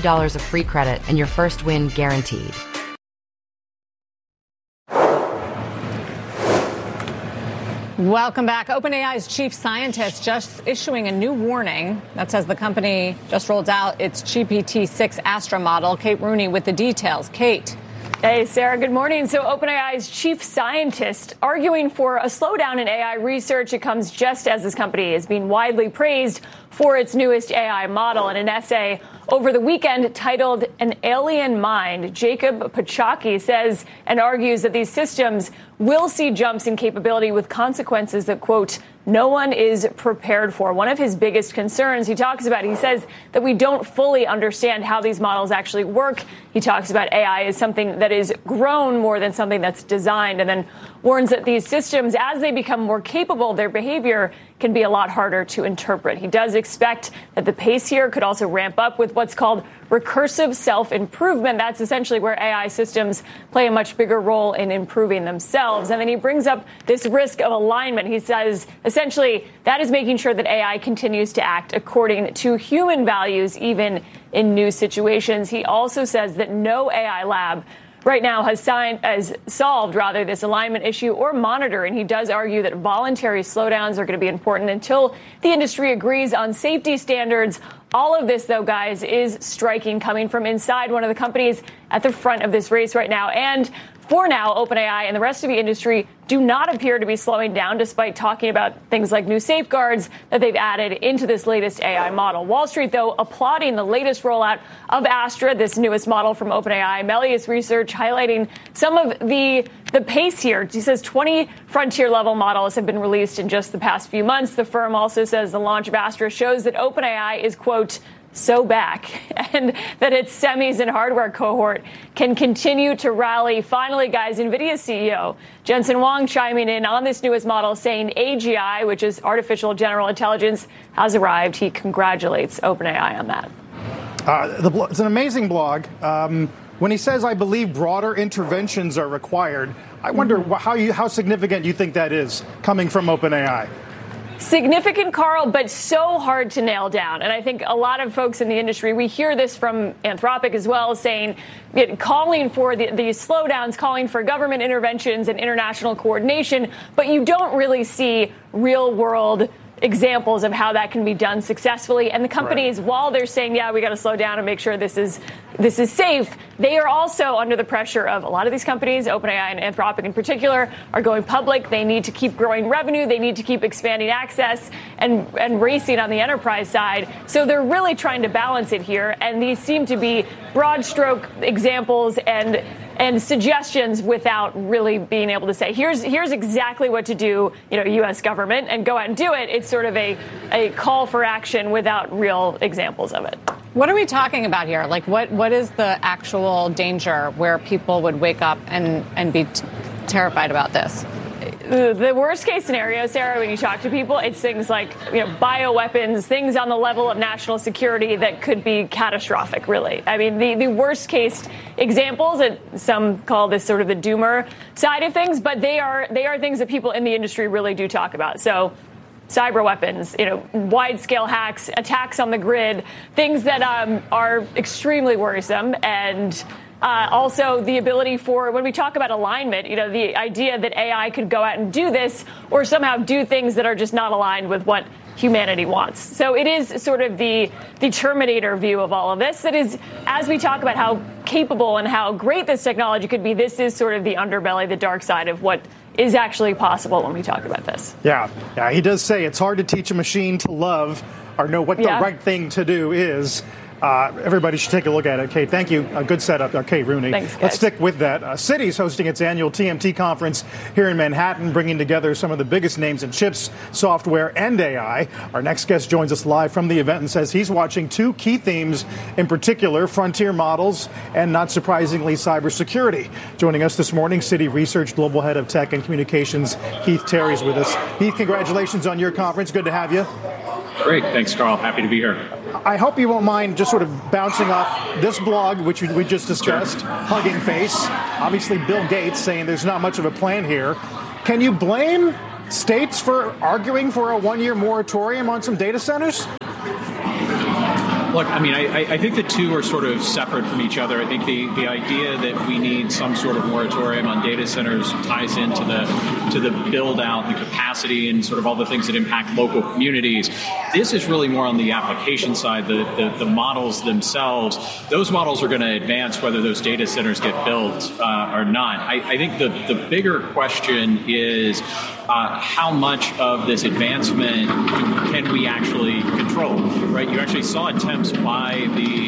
$50 of free credit and your first win guaranteed. Welcome back. OpenAI's chief scientist just issuing a new warning that says the company just rolled out its GPT-6 Astra model. Kate Rooney with the details. Kate. Hey, Sarah, good morning. So OpenAI's chief scientist arguing for a slowdown in AI research. It comes just as this company is being widely praised for its newest AI model. In an essay over the weekend titled An Alien Mind, Jacob Pachaki says and argues that these systems will see jumps in capability with consequences that, quote, no one is prepared for. One of his biggest concerns he talks about, he says that we don't fully understand how these models actually work. He talks about AI as something that is grown more than something that's designed, and then warns that these systems, as they become more capable, their behavior can be a lot harder to interpret. He does expect that the pace here could also ramp up with what's called recursive self-improvement. That's essentially where AI systems play a much bigger role in improving themselves. And then he brings up this risk of alignment. He says, essentially, that is making sure that AI continues to act according to human values, even in new situations. He also says that no AI lab right now has solved this alignment issue or monitor. And he does argue that voluntary slowdowns are going to be important until the industry agrees on safety standards. All of this, though, guys, is striking, coming from inside one of the companies at the front of this race right now. And for now, OpenAI and the rest of the industry do not appear to be slowing down, despite talking about things like new safeguards that they've added into this latest AI model. Wall Street, though, applauding the latest rollout of Astra, this newest model from OpenAI. Melius Research highlighting some of the pace here. He says 20 frontier-level models have been released in just the past few months. The firm also says the launch of Astra shows that OpenAI is, quote, so back, and that its semis and hardware cohort can continue to rally. Finally, guys, NVIDIA CEO Jensen Huang chiming in on this newest model, saying AGI, which is artificial general intelligence, has arrived. He congratulates OpenAI on that. It's an amazing blog. When he says, I believe broader interventions are required, I wonder how significant you think that is coming from OpenAI. Significant, Carl, but so hard to nail down. And I think a lot of folks in the industry, we hear this from Anthropic as well, saying, calling for these slowdowns, calling for government interventions and international coordination, but you don't really see real world examples of how that can be done successfully. And the companies, while they're saying, yeah, we got to slow down and make sure this is safe, they are also under the pressure of a lot of these companies, OpenAI and Anthropic in particular, are going public. They need to keep growing revenue. They need to keep expanding access and racing on the enterprise side. So they're really trying to balance it here. And these seem to be broad stroke examples and suggestions without really being able to say, here's exactly what to do, U.S. government, and go out and do it. It's sort of a call for action without real examples of it. What are we talking about here? Like, what is the actual danger where people would wake up and be terrified about this? The worst case scenario, Sarah, when you talk to people, it's things like bioweapons, things on the level of national security that could be catastrophic, really. I mean, the worst case examples, that some call this sort of the doomer side of things, but they are things that people in the industry really do talk about. So cyber weapons, wide-scale hacks, attacks on the grid, things that are extremely worrisome. And also the ability for, when we talk about alignment, the idea that AI could go out and do this or somehow do things that are just not aligned with what humanity wants. So it is sort of the Terminator view of all of this. That is, as we talk about how capable and how great this technology could be, this is sort of the underbelly, the dark side of what is actually possible when we talk about this. Yeah, he does say it's hard to teach a machine to love or know what the right thing to do is. Everybody should take a look at it. Kate, thank you. A good setup there, Kate Rooney. Thanks, guys. Let's stick with that. Citi's hosting its annual TMT conference here in Manhattan, bringing together some of the biggest names in chips, software, and AI. Our next guest joins us live from the event and says he's watching two key themes in particular: frontier models and, not surprisingly, cybersecurity. Joining us this morning, Citi Research Global Head of Tech and Communications, Heath Terry, is with us. Heath, congratulations on your conference. Good to have you. Great. Thanks, Carl. Happy to be here. I hope you won't mind just sort of bouncing off this blog, which we just discussed, sure. Hugging Face. Obviously, Bill Gates saying there's not much of a plan here. Can you blame states for arguing for a one-year moratorium on some data centers? Look, I mean, I think the two are sort of separate from each other. I think the idea that we need some sort of moratorium on data centers ties into the build out, the capacity, and sort of all the things that impact local communities. This is really more on the application side, the models themselves. Those models are going to advance whether those data centers get built or not. I think the bigger question is how much of this advancement can we actually control, right? You actually saw attempts by the